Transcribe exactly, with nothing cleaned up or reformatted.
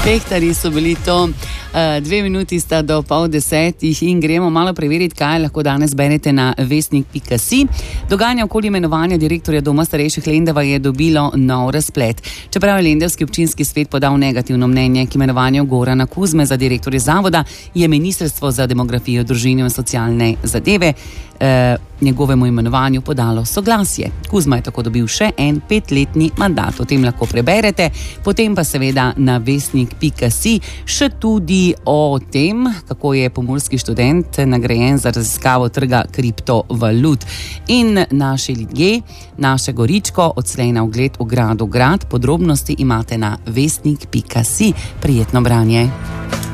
Pehtari so bili to, dve minuti sta do pol desetih in gremo malo preveriti, kaj lahko danes berete na vestnik pika si. Dogajanje okoli imenovanja direktorja Doma starejših Lendava je dobilo nov razplet. Čeprav je lendavski občinski svet podal negativno mnenje k imenovanju Gorana Kuzme za direktorja zavoda, je Ministrstvo za demografijo, družino in socialne zadeve eh, njegovemu imenovanju podalo soglasje. Kuzma je tako dobil še en petletni mandat. O tem lahko preberete, potem pa seveda na vestnik pika si še tudi o tem, kako je pomurski študent nagrajen za raziskavo trga kriptovalut. In naši ljudje, naše Goričko, odslej na ogled v gradu Grad. Podrobnosti imate na vestnik pika si. Prijetno branje.